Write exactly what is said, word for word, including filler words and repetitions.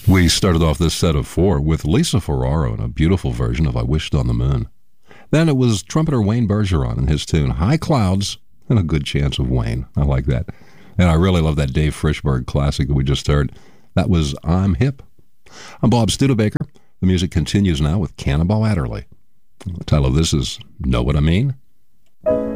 We started off this set of four with Lisa Ferraro in a beautiful version of I Wished on the Moon. Then it was trumpeter Wayne Bergeron and his tune High Clouds and a Good Chance of Wayne. I like that. And I really love that Dave Frischberg classic that we just heard. That was I'm Hip. I'm Bob Studebaker. The music continues now with Cannonball Adderley. The title of this is Know What I Mean?